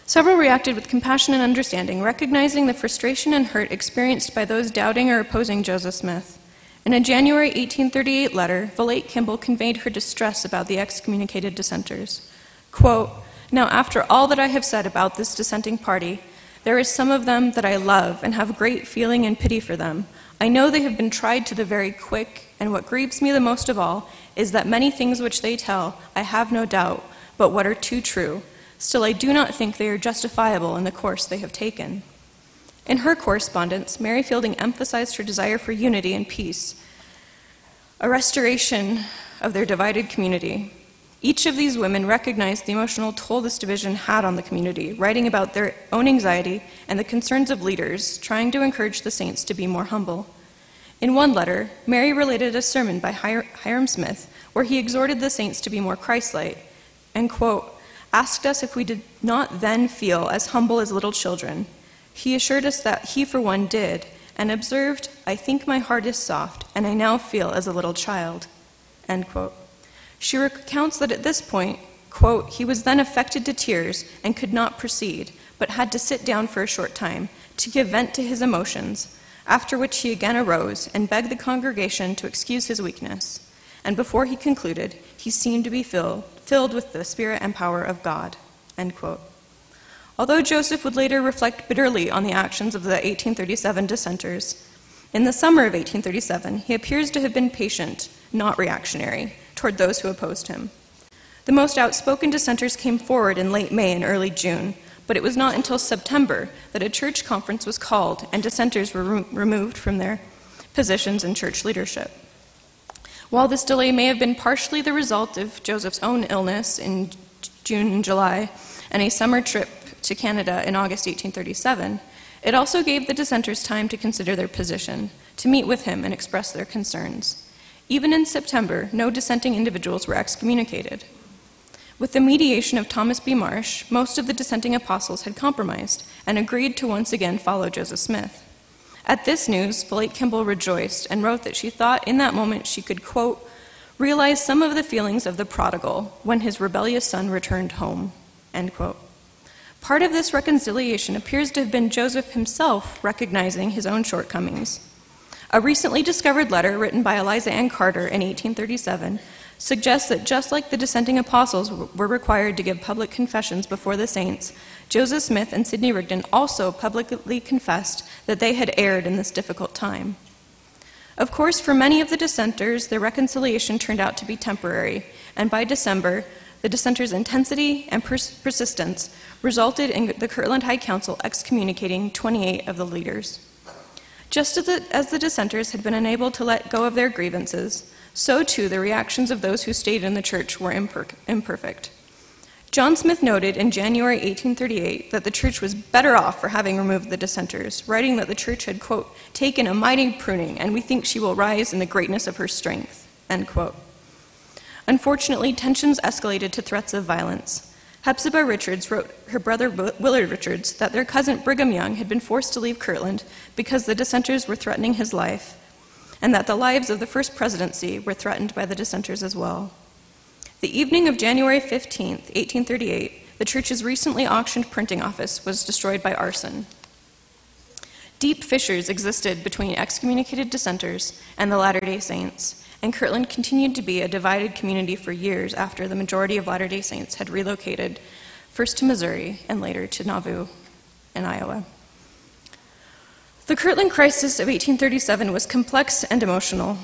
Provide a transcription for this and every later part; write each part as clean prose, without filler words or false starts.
Several reacted with compassion and understanding, recognizing the frustration and hurt experienced by those doubting or opposing Joseph Smith. In a January 1838 letter, Volate Kimball conveyed her distress about the excommunicated dissenters. Quote, "Now after all that I have said about this dissenting party, there is some of them that I love and have great feeling and pity for them. I know they have been tried to the very quick, and what grieves me the most of all is that many things which they tell, I have no doubt, but what are too true. Still, I do not think they are justifiable in the course they have taken." In her correspondence, Mary Fielding emphasized her desire for unity and peace, a restoration of their divided community. Each of these women recognized the emotional toll this division had on the community, writing about their own anxiety and the concerns of leaders, trying to encourage the saints to be more humble. In one letter, Mary related a sermon by Hyrum Smith, where he exhorted the saints to be more Christ-like, and, quote, "asked us if we did not then feel as humble as little children. He assured us that he for one did, and observed, 'I think my heart is soft, and I now feel as a little child.'" End quote. She recounts that at this point, quote, "he was then affected to tears and could not proceed, but had to sit down for a short time to give vent to his emotions, after which he again arose and begged the congregation to excuse his weakness. And before he concluded, he seemed to be filled with the spirit and power of God." End quote. Although Joseph would later reflect bitterly on the actions of the 1837 dissenters, in the summer of 1837, he appears to have been patient, not reactionary, toward those who opposed him. The most outspoken dissenters came forward in late May and early June, but it was not until September that a church conference was called and dissenters were removed from their positions in church leadership. While this delay may have been partially the result of Joseph's own illness in June and July and a summer trip to Canada in August 1837, it also gave the dissenters time to consider their position, to meet with him and express their concerns. Even in September, no dissenting individuals were excommunicated. With the mediation of Thomas B. Marsh, most of the dissenting apostles had compromised and agreed to once again follow Joseph Smith. At this news, Volate Kimball rejoiced and wrote that she thought in that moment she could, quote, "realize some of the feelings of the prodigal when his rebellious son returned home," end quote. Part of this reconciliation appears to have been Joseph himself recognizing his own shortcomings. A recently discovered letter written by Eliza Ann Carter in 1837 suggests that just like the dissenting apostles were required to give public confessions before the saints, Joseph Smith and Sidney Rigdon also publicly confessed that they had erred in this difficult time. Of course, for many of the dissenters, their reconciliation turned out to be temporary, and by December, the dissenters' intensity and persistence resulted in the Kirtland High Council excommunicating 28 of the leaders. Just as the dissenters had been unable to let go of their grievances, so too the reactions of those who stayed in the church were imperfect. John Smith noted in January 1838 that the church was better off for having removed the dissenters, writing that the church had, quote, "taken a mighty pruning, and we think she will rise in the greatness of her strength," end quote. Unfortunately, tensions escalated to threats of violence. Hepzibah Richards wrote her brother Willard Richards that their cousin Brigham Young had been forced to leave Kirtland because the dissenters were threatening his life, and that the lives of the first presidency were threatened by the dissenters as well. The evening of January 15, 1838, the church's recently auctioned printing office was destroyed by arson. Deep fissures existed between excommunicated dissenters and the Latter-day Saints, and Kirtland continued to be a divided community for years after the majority of Latter-day Saints had relocated first to Missouri and later to Nauvoo in Iowa. The Kirtland crisis of 1837 was complex and emotional.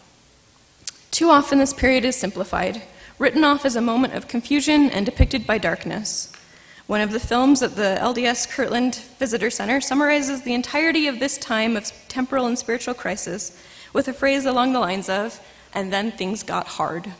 Too often this period is simplified, written off as a moment of confusion and depicted by darkness. One of the films at the LDS Kirtland Visitor Center summarizes the entirety of this time of temporal and spiritual crisis with a phrase along the lines of, "and then things got hard."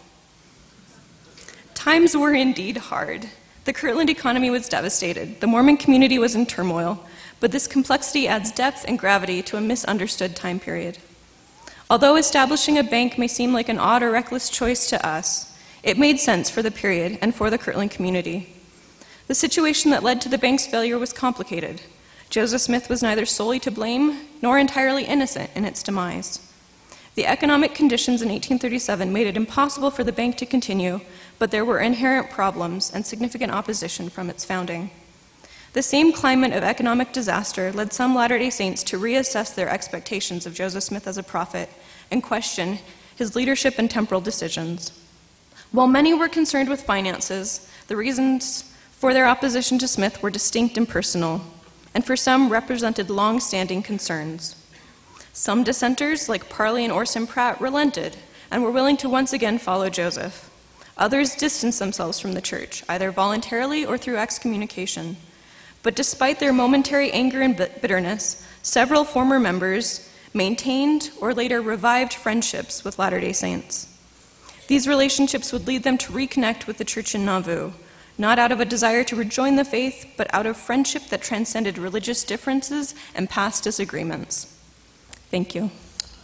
Times were indeed hard. The Kirtland economy was devastated. The Mormon community was in turmoil, but this complexity adds depth and gravity to a misunderstood time period. Although establishing a bank may seem like an odd or reckless choice to us, it made sense for the period and for the Kirtland community. The situation that led to the bank's failure was complicated. Joseph Smith was neither solely to blame nor entirely innocent in its demise. The economic conditions in 1837 made it impossible for the bank to continue, but there were inherent problems and significant opposition from its founding. The same climate of economic disaster led some Latter-day Saints to reassess their expectations of Joseph Smith as a prophet and question his leadership and temporal decisions. While many were concerned with finances, the reasons for their opposition to Smith were distinct and personal, and for some represented long-standing concerns. Some dissenters, like Parley and Orson Pratt, relented and were willing to once again follow Joseph. Others distanced themselves from the church, either voluntarily or through excommunication. But despite their momentary anger and bitterness, several former members maintained or later revived friendships with Latter-day Saints. These relationships would lead them to reconnect with the church in Nauvoo, not out of a desire to rejoin the faith, but out of friendship that transcended religious differences and past disagreements. Thank you.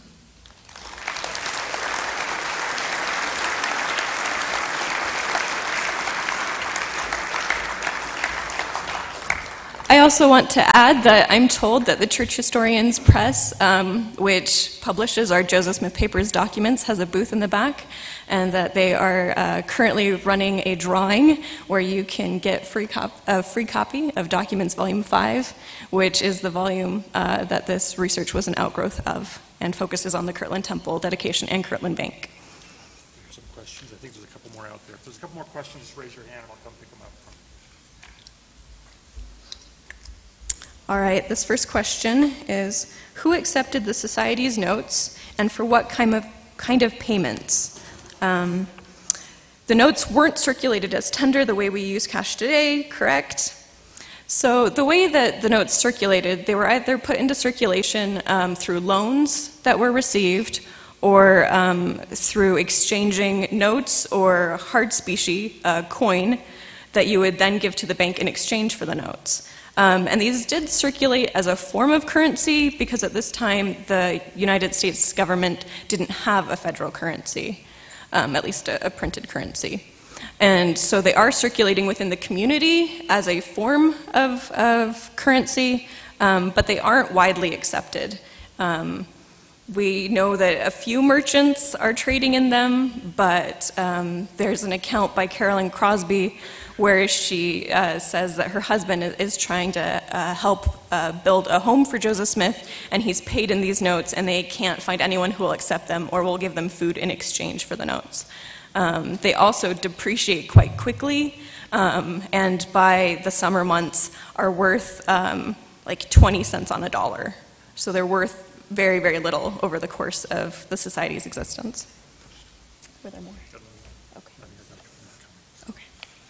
I also want to add that I'm told that the Church Historians Press, which publishes our Joseph Smith Papers documents, has a booth in the back, and that they are currently running a drawing where you can get a free copy of Documents Volume 5, which is the volume that this research was an outgrowth of and focuses on the Kirtland Temple dedication and Kirtland Bank. There's some questions. I think there's a couple more out there. If there's a couple more questions, just raise your hand and I'll come pick them up. All right, this first question is, who accepted the Society's notes and for what kind of payments? The notes weren't circulated as tender the way we use cash today, correct? So the way that the notes circulated, they were either put into circulation through loans that were received or through exchanging notes or hard specie, coin, that you would then give to the bank in exchange for the notes. And these did circulate as a form of currency because at this time the United States government didn't have a federal currency, at least a printed currency. And so they are circulating within the community as a form of currency, but they aren't widely accepted. We know that a few merchants are trading in them, but there's an account by Carolyn Crosby where she says that her husband is trying to help build a home for Joseph Smith, and he's paid in these notes, and they can't find anyone who will accept them or will give them food in exchange for the notes. They also depreciate quite quickly, and by the summer months are worth like 20 cents on a dollar. So they're worth very, very little over the course of the Society's existence. Were there more? Okay. Okay.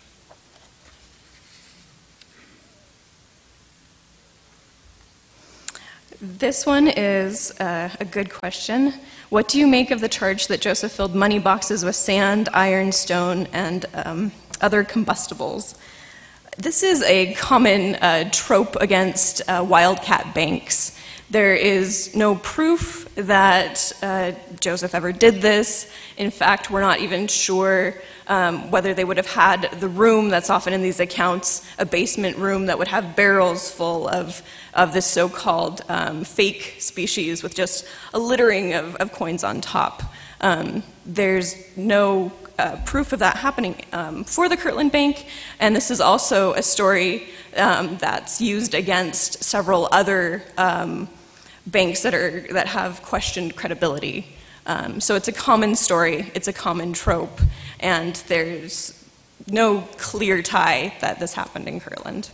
This one is a good question. What do you make of the charge that Joseph filled money boxes with sand, iron, stone, and other combustibles? This is a common trope against wildcat banks. There is no proof that Joseph ever did this. In fact, we're not even sure whether they would have had the room that's often in these accounts, a basement room that would have barrels full of this so-called fake species with just a littering of coins on top. There's no proof of that happening for the Kirtland Bank, and this is also a story that's used against several other banks that have questioned credibility. So it's a common story, it's a common trope, and there's no clear tie that this happened in Kirtland.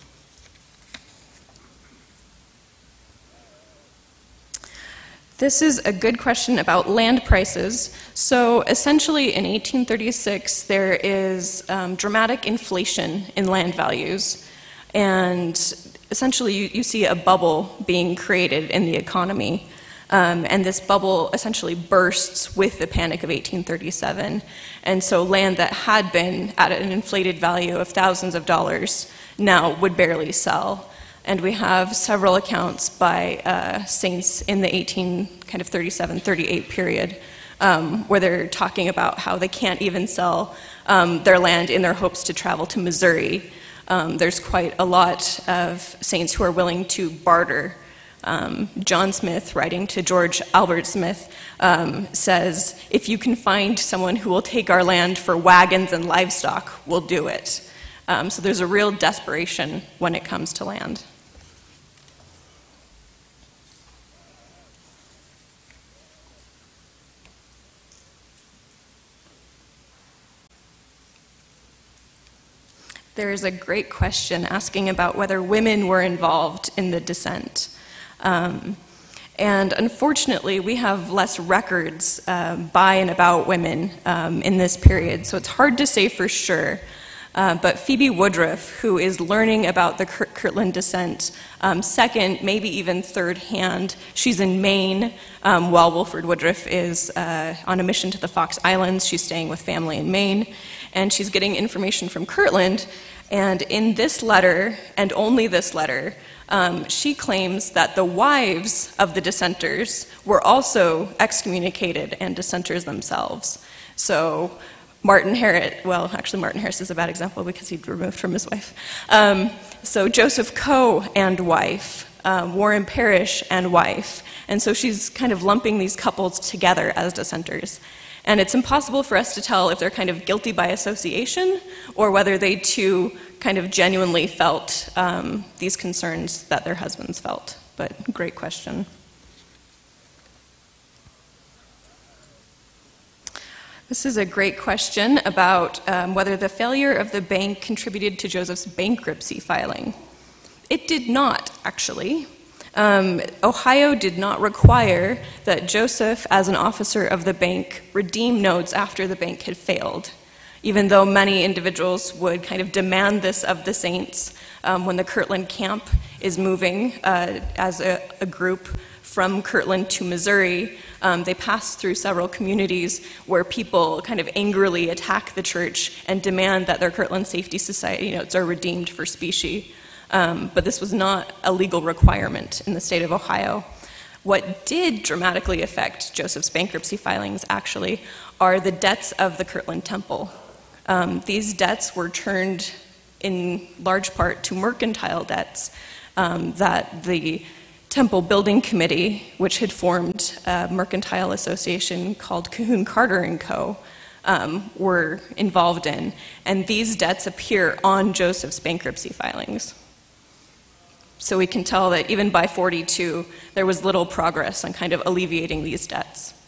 This is a good question about land prices. So essentially in 1836, there is dramatic inflation in land values. And essentially you see a bubble being created in the economy. And this bubble essentially bursts with the Panic of 1837. And so land that had been at an inflated value of thousands of dollars now would barely sell. And we have several accounts by saints in the 1837-38 period where they're talking about how they can't even sell their land in their hopes to travel to Missouri. There's quite a lot of saints who are willing to barter. John Smith, writing to George Albert Smith, says, "If you can find someone who will take our land for wagons and livestock, we'll do it." So there's a real desperation when it comes to land. There is a great question asking about whether women were involved in the descent. And unfortunately, we have less records by and about women in this period, so it's hard to say for sure. But Phoebe Woodruff, who is learning about the Kirtland descent second, maybe even third hand, she's in Maine while Wilford Woodruff is on a mission to the Fox Islands. She's staying with family in Maine, and she's getting information from Kirtland. And in this letter, and only this letter, she claims that the wives of the dissenters were also excommunicated and dissenters themselves. So Martin Harris, well, actually Martin Harris is a bad example because he'd removed from his wife. So Joseph Coe and wife, Warren Parrish and wife. And so she's kind of lumping these couples together as dissenters. And it's impossible for us to tell if they're kind of guilty by association or whether they too kind of genuinely felt these concerns that their husbands felt. But great question. This is a great question about whether the failure of the bank contributed to Joseph's bankruptcy filing. It did not, actually. Ohio did not require that Joseph, as an officer of the bank, redeem notes after the bank had failed, even though many individuals would kind of demand this of the saints. When the Kirtland camp is moving as a group from Kirtland to Missouri, they pass through several communities where people kind of angrily attack the church and demand that their Kirtland Safety Society notes are redeemed for specie. But this was not a legal requirement in the state of Ohio. What did dramatically affect Joseph's bankruptcy filings, actually, are the debts of the Kirtland Temple. These debts were turned in large part to mercantile debts that the Temple Building Committee, which had formed a mercantile association called Cahoon Carter & Co., were involved in. And these debts appear on Joseph's bankruptcy filings. So we can tell that even by 42, there was little progress on kind of alleviating these debts.